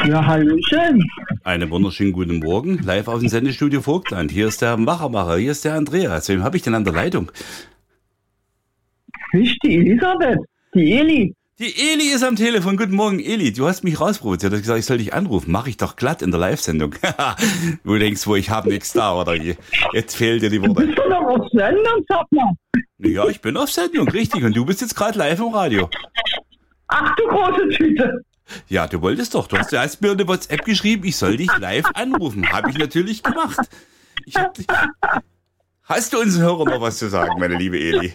Ja, hallöchen. Einen wunderschönen guten Morgen, live aus dem Sendestudio Vogtland. Hier ist der Machermacher, hier ist der Andreas. Wem habe ich denn an der Leitung? Ich, die Elisabeth, die Eli. Die Eli ist am Telefon. Guten Morgen, Eli. Du hast mich rausprovoziert. Du hast gesagt, ich soll dich anrufen. Mache ich doch glatt in der Live-Sendung. Du denkst, ich habe nichts da, oder? Jetzt fehlt dir die Worte. Bist du noch auf Sendung, sag mal? Ja, ich bin auf Sendung, richtig. Und du bist jetzt gerade live im Radio. Ach du große Tüte. Ja, du wolltest doch. Du hast mir eine WhatsApp geschrieben, ich soll dich live anrufen. Habe ich natürlich gemacht. Hast du unseren Hörern noch was zu sagen, meine liebe Eli?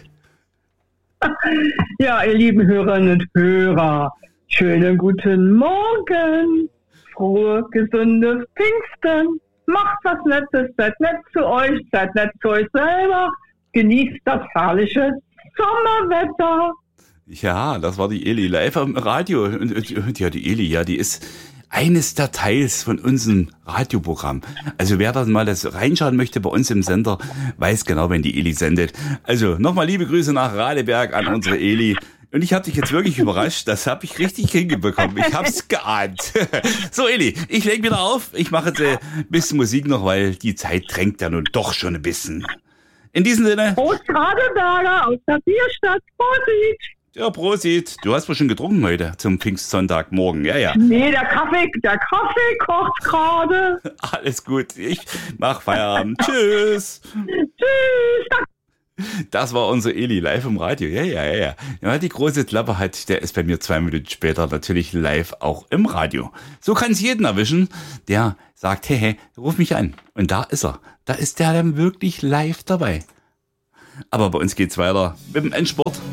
Ja, ihr lieben Hörerinnen und Hörer, schönen guten Morgen. Frohe, gesundes Pfingsten. Macht was Nettes, seid nett zu euch selber. Genießt das herrliche Sommerwetter. Ja, das war die Eli live am Radio. Und ja, die Eli, ja, die ist eines der Teils von unserem Radioprogramm. Also wer da mal das reinschauen möchte bei uns im Sender, weiß genau, wenn die Eli sendet. Also nochmal liebe Grüße nach Radeberg an unsere Eli. Und ich habe dich jetzt wirklich überrascht. Das habe ich richtig hingebekommen. Ich hab's geahnt. So, Eli, ich leg wieder auf. Ich mache jetzt ein bisschen Musik noch, weil die Zeit drängt ja nun doch schon ein bisschen. In diesem Sinne. Prost, Radeberger aus der Bierstadt. Prosit. Ja, Prosit. Du hast wohl schon getrunken heute zum Pfingstsonntagmorgen. Ja. Nee, der Kaffee kocht gerade. Alles gut. Ich mach Feierabend. Tschüss. Tschüss. Das war unser Eli live im Radio. Ja. Ja, die große Klappe hat, der ist bei mir 2 Minuten später natürlich live auch im Radio. So kann es jeden erwischen, der sagt, hey, ruf mich an. Und da ist er. Da ist der dann wirklich live dabei. Aber bei uns geht's weiter mit dem Endsport.